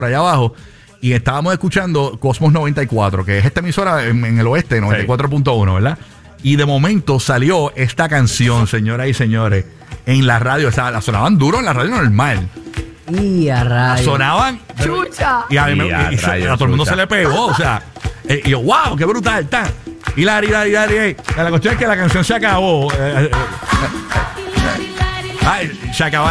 por allá abajo. Y estábamos escuchando Cosmos 94, que es esta emisora en el oeste, 94.1, ¿verdad? Y de momento salió esta canción, señoras y señores, en la radio. O sea, la sonaban duro en la radio normal. Y a rayos. Sonaban. ¡Chucha! Y a todo el mundo se le pegó. O sea, y yo, wow, qué brutal está. Y la cuestión es que la canción se acabó. Se acabó.